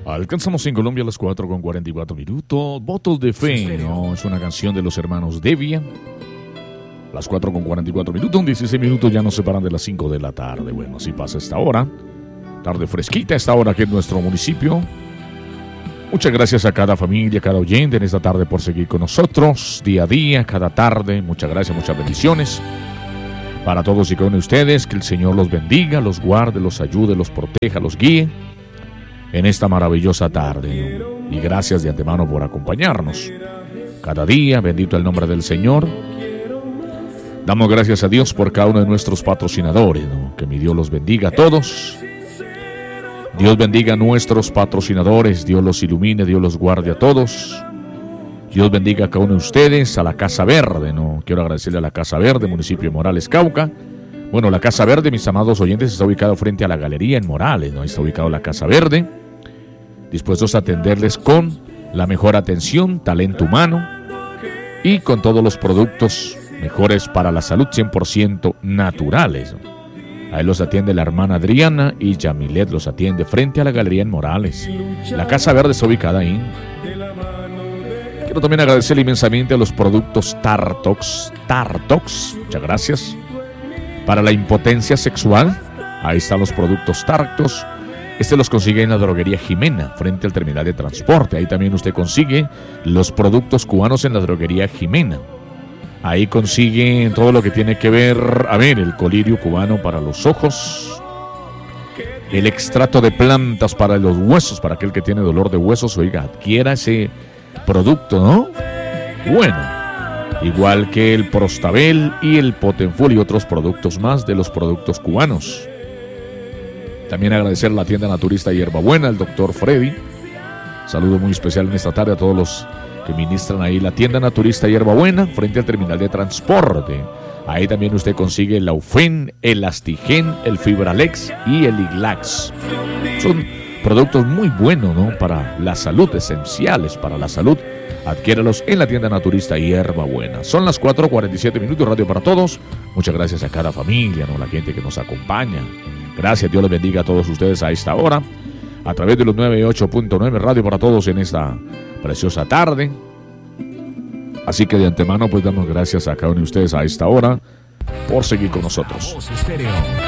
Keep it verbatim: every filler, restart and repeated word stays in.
Alcanzamos en Colombia a las cuatro con cuarenta y cuatro minutos. Votos de fe, ¿no? Es una canción de los hermanos Devia. Las cuatro con cuarenta y cuatro minutos, dieciséis minutos ya nos separan de las cinco de la tarde. Bueno, así pasa esta hora. Tarde fresquita esta hora aquí en nuestro municipio. Muchas gracias a cada familia, a cada oyente en esta tarde por seguir con nosotros. Día a día, cada tarde. Muchas gracias, muchas bendiciones. Para todos y cada uno de ustedes, que el Señor los bendiga, los guarde, los ayude, los proteja, los guíe en esta maravillosa tarde. Y gracias de antemano por acompañarnos. Cada día, bendito el nombre del Señor. Damos gracias a Dios por cada uno de nuestros patrocinadores, ¿no? Que mi Dios los bendiga a todos. Dios bendiga a nuestros patrocinadores, Dios los ilumine, Dios los guarde a todos. Dios bendiga a cada uno de ustedes, a la Casa Verde, ¿no? Quiero agradecerle a la Casa Verde, municipio de Morales, Cauca. Bueno, la Casa Verde, mis amados oyentes, está ubicado frente a la galería en Morales, ¿no? Ahí está ubicado la Casa Verde, dispuestos a atenderles con la mejor atención, talento humano y con todos los productos mejores para la salud, cien por ciento naturales, ¿no? Ahí los atiende la hermana Adriana y Yamilet los atiende frente a la galería en Morales. La Casa Verde está ubicada ahí. Quiero también agradecerle inmensamente a los productos Tartox. Tartox, muchas gracias. Para la impotencia sexual, ahí están los productos Tartox. Este los consigue en la droguería Jimena, frente al terminal de transporte. Ahí también usted consigue los productos cubanos en la droguería Jimena. Ahí consigue todo lo que tiene que ver, a ver, el colirio cubano para los ojos, el extracto de plantas para los huesos, para aquel que tiene dolor de huesos, oiga, adquiera ese producto, ¿no? Bueno, igual que el Prostabel y el Potenfull y otros productos más de los productos cubanos. También agradecer a la tienda naturista Hierbabuena, el doctor Freddy. Saludo muy especial en esta tarde a todos los que ministran ahí la tienda naturista Hierbabuena frente al terminal de transporte. Ahí también usted consigue el Laufen, el Astigen, el Fibralex y el Iglax. Son productos muy buenos, ¿no? Para la salud, esenciales para la salud. Adquiéralos en la tienda naturista Hierbabuena. Son las cuatro cuarenta y siete minutos, radio para todos. Muchas gracias a cada familia, ¿no? La gente que nos acompaña. Gracias, Dios les bendiga a todos ustedes a esta hora. A través de los noventa y ocho punto nueve radio para todos en esta preciosa tarde. Así que de antemano pues damos gracias a cada uno de ustedes a esta hora por seguir con nosotros.